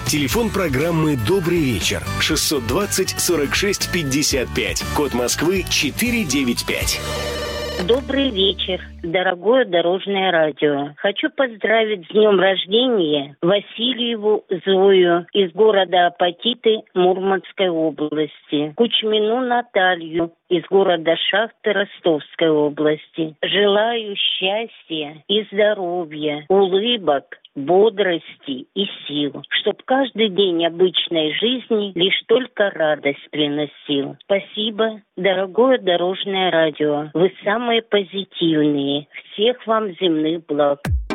Телефон программы «Добрый вечер» 620-46-55. Код Москвы 495. Добрый вечер, дорогое Дорожное радио. Хочу поздравить с днем рождения Васильеву Зою из города Апатиты Мурманской области, Кучмину Наталью из города Шахты Ростовской области. Желаю счастья и здоровья, улыбок, бодрости и сил, чтоб каждый день обычной жизни лишь только радость приносил. Спасибо, дорогое Дорожное радио. Вы самые позитивные. Всех вам земных благ.